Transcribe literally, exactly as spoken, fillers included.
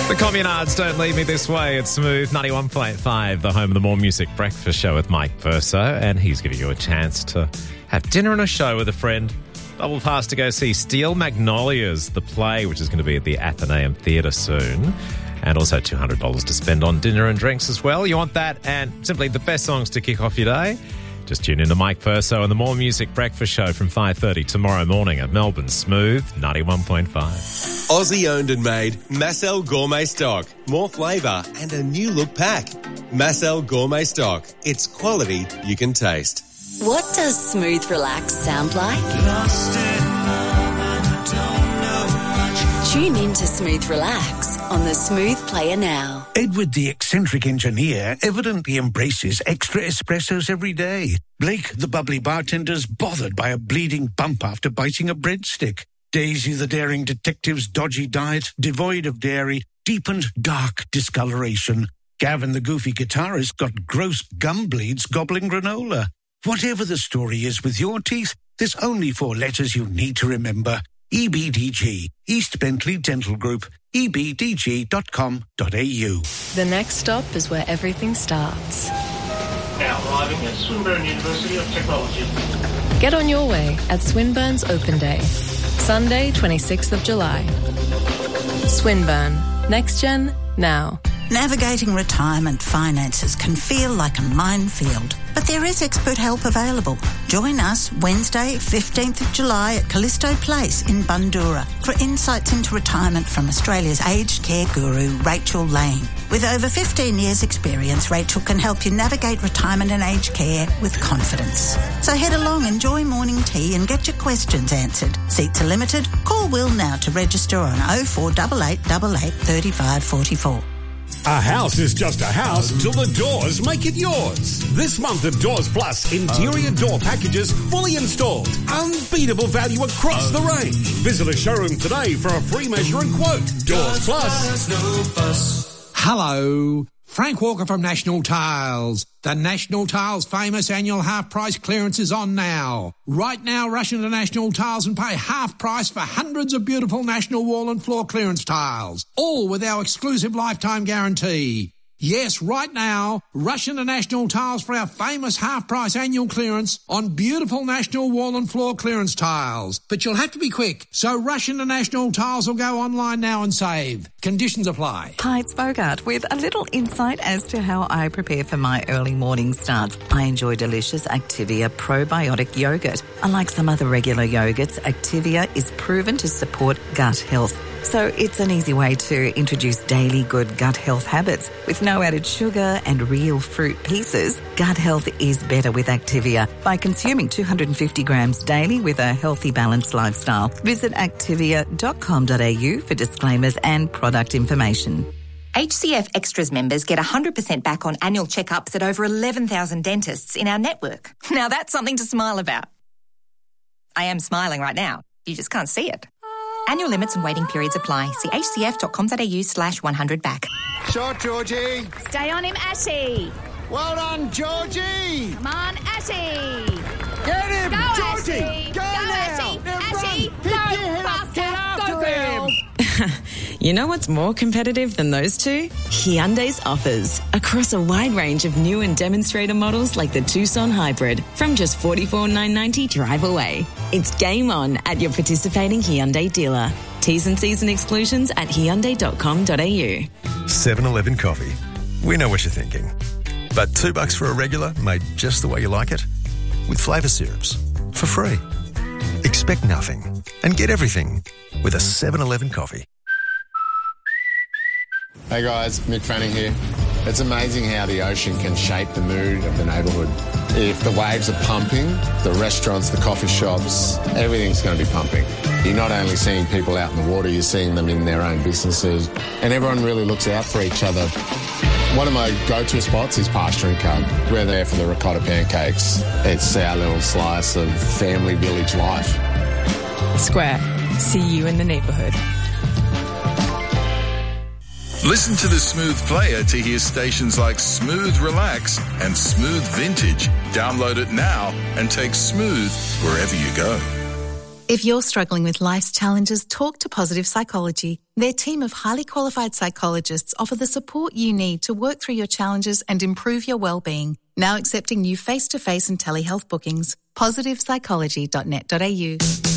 The Communards, Don't Leave Me This Way. It's Smooth ninety-one point five, the home of the More Music Breakfast Show with Mike Verso, and he's giving you a chance to have dinner and a show with a friend. Double pass to go see Steel Magnolias, the play, which is going to be at the Athenaeum Theatre soon, and also two hundred dollars to spend on dinner and drinks as well. You want that and simply the best songs to kick off your day? Just tune in to Mike Verso and the More Music Breakfast Show from five thirty tomorrow morning at Melbourne Smooth ninety-one point five. Aussie owned and made Massel Gourmet Stock. More flavour and a new look pack. Massel Gourmet Stock. It's quality you can taste. What does Smooth Relax sound like? Lost in love and don't know much. Tune in to Smooth Relax on the Smooth Player now. Edward, the eccentric engineer, evidently embraces extra espressos every day. Blake, the bubbly bartender's bothered by a bleeding bump after biting a breadstick. Daisy, the daring detective's dodgy diet, devoid of dairy, deepened dark discoloration. Gavin, the goofy guitarist, got gross gum bleeds gobbling granola. Whatever the story is with your teeth, there's only four letters you need to remember. E B D G, East Bentley Dental Group, e b d g dot com dot a u. The next stop is where everything starts. Now arriving at Swinburne University of Technology. Get on your way at Swinburne's Open Day, Sunday, twenty-sixth of July. Swinburne. Next Gen, now. Navigating retirement finances can feel like a minefield, but there is expert help available. Join us Wednesday, fifteenth of July at Callisto Place in Bundoora for insights into retirement from Australia's aged care guru, Rachel Lane. With over fifteen years' experience, Rachel can help you navigate retirement and aged care with confidence. So head along, enjoy morning tea and get your questions answered. Seats are limited. Call Will now to register on oh four eight eight eight eight, three five four four. A house is just a house till the doors make it yours. This month of Doors Plus, interior door packages fully installed. Unbeatable value across the range. Visit a showroom today for a free measure and quote. Doors Plus. Hello. Frank Walker from National Tiles. The National Tiles famous annual half-price clearance is on now. Right now, rush into National Tiles and pay half price for hundreds of beautiful National Wall and Floor clearance tiles, all with our exclusive lifetime guarantee. Yes, right now, rush into National Tiles for our famous half-price annual clearance on beautiful National Wall and Floor clearance tiles. But you'll have to be quick, so rush into National Tiles or go online now and save. Conditions apply. Hi, it's Bogart with a little insight as to how I prepare for my early morning starts. I enjoy delicious Activia probiotic yogurt. Unlike some other regular yogurts, Activia is proven to support gut health. So it's an easy way to introduce daily good gut health habits. With no added sugar and real fruit pieces, gut health is better with Activia by consuming two hundred fifty grams daily with a healthy, balanced lifestyle. Visit activia dot com dot a u for disclaimers and product information. H C F Extras members get one hundred percent back on annual checkups at over eleven thousand dentists in our network. Now that's something to smile about. I am smiling right now. You just can't see it. Annual limits and waiting periods apply. See h c f dot com dot a u slash one hundred back. Shot, Georgie. Stay on him, Ashy. Well done, Georgie. Come on, Ashy. Get him, Go, Georgie. Ashy. Go, Go, now. Ashy. Now Ashy. run. Go, Pick your head up. faster. Get after Go, him. girl. You know what's more competitive than those two? Hyundai's offers. Across a wide range of new and demonstrator models like the Tucson Hybrid from just forty-four thousand nine hundred ninety dollars drive away. It's game on at your participating Hyundai dealer. T's and C's and exclusions at hyundai dot com dot a u. seven eleven coffee. We know what you're thinking. But two bucks for a regular made just the way you like it? With flavour syrups. For free. Expect nothing and get everything with a seven eleven coffee. Hey guys, Mick Fanning here. It's amazing how the ocean can shape the mood of the neighbourhood. If the waves are pumping, the restaurants, the coffee shops, everything's going to be pumping. You're not only seeing people out in the water, you're seeing them in their own businesses, and everyone really looks out for each other. One of my go-to spots is Pasture and Cub. We're there for the ricotta pancakes. It's our little slice of family village life. Square. See you in the neighbourhood. Listen to the Smooth Player to hear stations like Smooth Relax and Smooth Vintage. Download it now and take Smooth wherever you go. If you're struggling with life's challenges, talk to Positive Psychology. Their team of highly qualified psychologists offer the support you need to work through your challenges and improve your well-being. Now accepting new face-to-face and telehealth bookings. positive psychology dot net dot a u.